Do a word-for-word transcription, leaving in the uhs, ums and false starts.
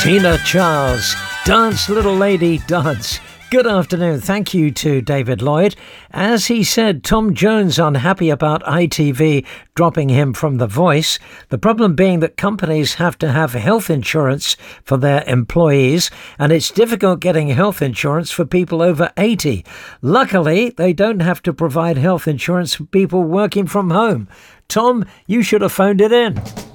Tina Charles, Dance Little Lady Dance. Good afternoon. Thank you to David Lloyd. As he said, Tom Jones unhappy about I T V dropping him from The Voice. The problem being that companies have to have health insurance for their employees, and it's difficult getting health insurance for people over eighty. Luckily, they don't have to provide health insurance for people working from home. Tom, you should have phoned it in.